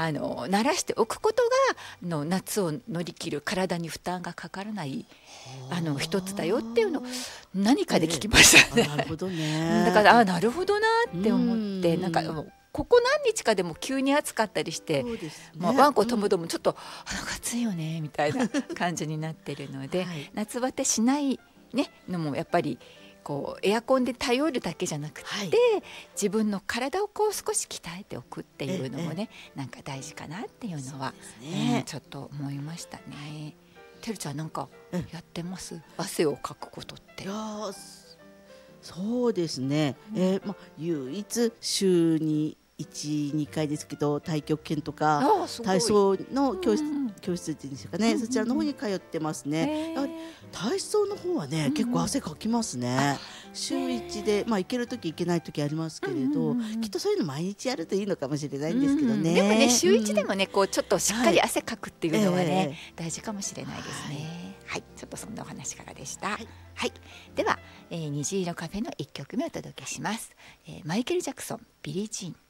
慣らしておくことが夏を乗り切る、体に負担がかからない一つだよっていうのを何かで聞きましたね。 なるほどね。 だからなるほどなって思って、なんかここ何日かでも急に暑かったりして、ワンコともどもちょっとなんか暑いよねみたいな感じになってるので、夏バテしないのもやっぱりこうエアコンで頼るだけじゃなくて、自分の体をこう少し鍛えておくっていうのもね、なんか大事かなっていうのはちょっと思いましたね。てるちゃんなんかやってます？汗をかくことって。 いやそうですね、唯一週に1、2回ですけど、太極拳とか体操の教室っていうんですかね、そちらの方に通ってますね。体操の方はね、結構汗かきますね。週1で、行ける時行けない時ありますけれど、きっとそういうの毎日やるといいのかもしれないんですけどね。 でもね、週1でもね、こうちょっとしっかり汗かくっていうのはね、大事かもしれないですね。はい、ちょっとそんなお話からでした。はい、では、虹色カフェの1曲目をお届けします。マイケル・ジャクソン、ビリー・ジーン。